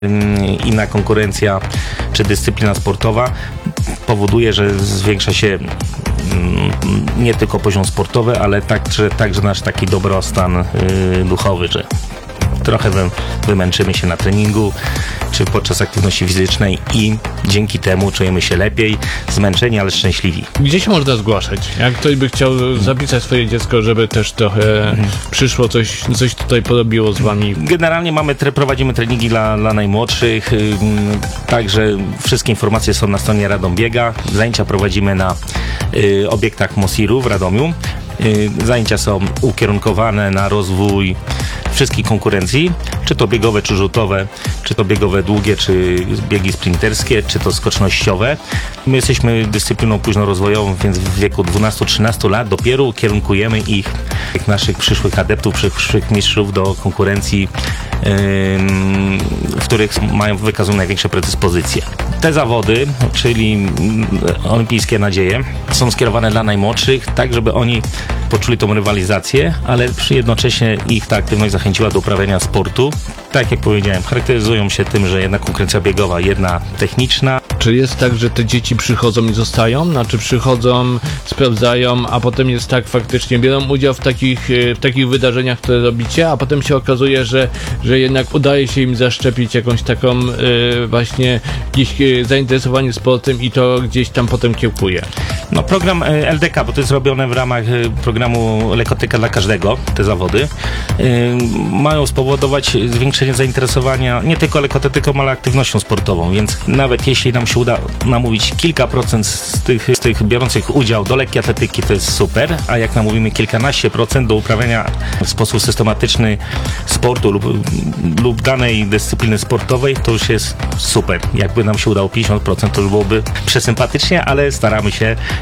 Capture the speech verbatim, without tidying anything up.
Inna konkurencja czy dyscyplina sportowa powoduje, że zwiększa się nie tylko poziom sportowy, ale także, także nasz taki dobrostan duchowy, że trochę wymęczymy się na treningu czy podczas aktywności fizycznej i dzięki temu czujemy się lepiej, zmęczeni, ale szczęśliwi. Gdzie się można zgłaszać? Jak ktoś by chciał zapisać swoje dziecko, żeby też trochę mhm. przyszło, coś, coś tutaj porobiło z wami? Generalnie mamy, prowadzimy treningi dla, dla najmłodszych, także wszystkie informacje są na stronie Radombiega. Zajęcia prowadzimy na y, obiektach Mosiru w Radomiu. Y, zajęcia są ukierunkowane na rozwój wszystkich konkurencji, czy to biegowe, czy rzutowe, czy to biegowe długie, czy biegi sprinterskie, czy to skocznościowe. My jesteśmy dyscypliną późnorozwojową, więc w wieku dwunastu trzynastu lat dopiero ukierunkujemy ich, naszych przyszłych adeptów, przyszłych mistrzów do konkurencji, w których mają, wykazują największe predyspozycje. Te zawody, czyli olimpijskie nadzieje, są skierowane dla najmłodszych, tak żeby oni poczuli tą rywalizację, ale jednocześnie ich ta aktywność zachęciła do uprawiania sportu. Tak jak powiedziałem, charakteryzują się tym, że jedna konkurencja biegowa, jedna techniczna. Czy jest tak, że te dzieci przychodzą i zostają? Znaczy przychodzą, sprawdzają, a potem jest tak, faktycznie biorą udział w takich, w takich wydarzeniach, które robicie, a potem się okazuje, że, że jednak udaje się im zaszczepić jakąś taką yy, właśnie jakieś yy, zainteresowanie sportem i to gdzieś tam potem kiełkuje. No program L D K, bo to jest robione w ramach programu Lekotyka dla każdego, te zawody, yy, mają spowodować zwiększenie zainteresowania nie tylko lekkoatletyką, ale aktywnością sportową, więc nawet jeśli nam się uda namówić kilka procent z tych, z tych biorących udział do lekkiej atletyki, to jest super, a jak namówimy kilkanaście procent do uprawiania w sposób systematyczny sportu lub, lub danej dyscypliny sportowej, to już jest super. Jakby nam się udało pięćdziesiąt procent, to już byłoby przesympatycznie, ale staramy się